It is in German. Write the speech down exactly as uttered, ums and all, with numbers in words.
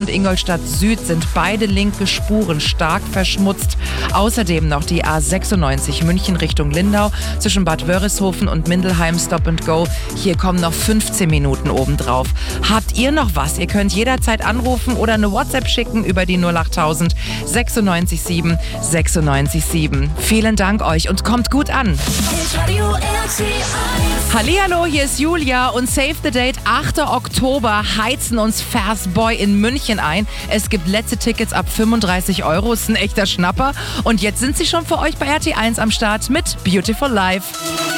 und Ingolstadt Süd sind beide linke Spuren stark verschmutzt. Außerdem noch die A sechsundneunzig München Richtung Lindau zwischen Bad Wörishofen und Mindelheim Stop and Go. Hier kommen noch fünfzehn Minuten obendrauf. Habt ihr noch was? Ihr könnt jederzeit anrufen oder eine WhatsApp schicken über die null achttausend sechsundneunzig sieben sechsundneunzig sieben. Vielen Dank euch und kommt gut an. Hallihallo, hier ist Julia und Save the Date, achter Oktober, heizen uns Fast Boy in München ein. Es gibt letzte Tickets ab fünfunddreißig Euro, ist ein echter Schnapper. Und jetzt sind sie schon für euch bei R T eins am Start mit Beautiful Life.